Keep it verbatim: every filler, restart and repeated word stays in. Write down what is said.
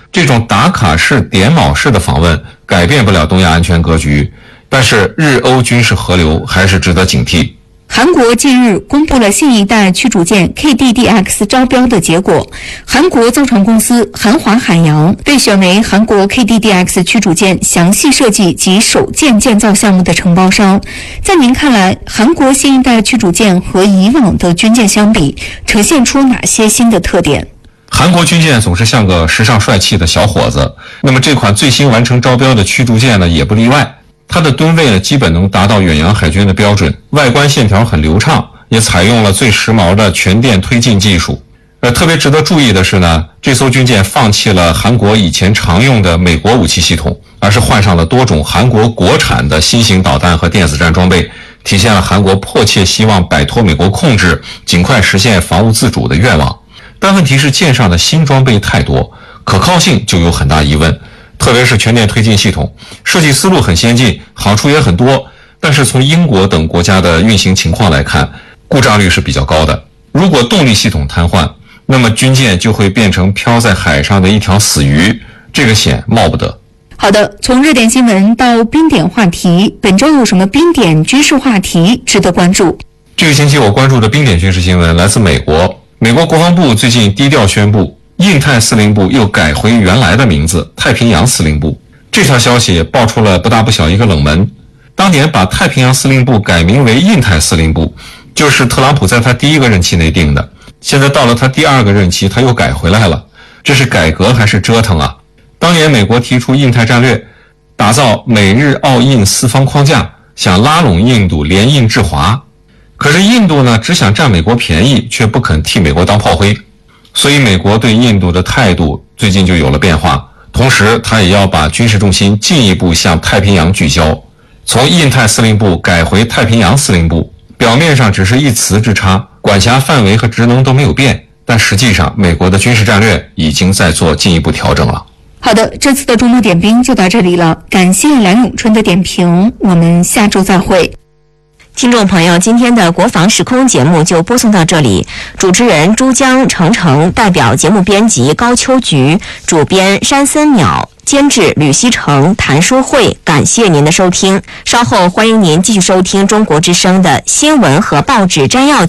这种打卡式、点卯式的访问改变不了东亚安全格局，但是日欧军事合流还是值得警惕。 韩国近日公布了新一代驱逐舰 K D D X 招标的结果，韩国造船公司韩华海洋被选为韩国 K D D X 驱逐舰详细设计及首舰建造项目的承包商。在您看来，韩国新一代驱逐舰和以往的军舰相比，呈现出哪些新的特点？ 韩国军舰总是像个时尚帅气的小伙子，那么这款最新完成招标的驱逐舰呢，也不例外。它的吨位呢，基本能达到远洋海军的标准，外观线条很流畅，也采用了最时髦的全电推进技术。呃，特别值得注意的是呢，这艘军舰放弃了韩国以前常用的美国武器系统，而是换上了多种韩国国产的新型导弹和电子战装备，体现了韩国迫切希望摆脱美国控制，尽快实现防务自主的愿望。但问题是舰上的新装备太多，可靠性就有很大疑问。特别是全电推进系统，设计思路很先进，好处也很多，但是从英国等国家的运行情况来看，故障率是比较高的。如果动力系统瘫痪，那么军舰就会变成飘在海上的一条死鱼，这个险冒不得。 好的，从热点新闻到冰点话题，本周有什么冰点军事话题值得关注？ 这个星期我关注的冰点军事新闻来自美国。美国国防部最近低调宣布，印太司令部又改回原来的名字，太平洋司令部。这条消息也爆出了不大不小一个冷门。当年把太平洋司令部改名为印太司令部，就是特朗普在他第一个任期内定的。现在到了他第二个任期，他又改回来了，这是改革还是折腾啊？当年美国提出印太战略，打造美日澳印四方框架，想拉拢印度联印制华。可是印度呢，只想占美国便宜，却不肯替美国当炮灰。所以美国对印度的态度最近就有了变化，同时他也要把军事重心进一步向太平洋聚焦，从印太司令部改回太平洋司令部，表面上只是一词之差，管辖范围和职能都没有变，但实际上美国的军事战略已经在做进一步调整了。 好的，这次的中国点兵就到这里了，感谢梁永春的点评，我们下周再会。 听众朋友，今天的国防时空节目就播送到这里，主持人珠江程程，代表节目编辑高秋菊，主编山森鸟，监制吕希成、谭淑慧，感谢您的收听。稍后欢迎您继续收听中国之声的新闻和报纸摘要节目。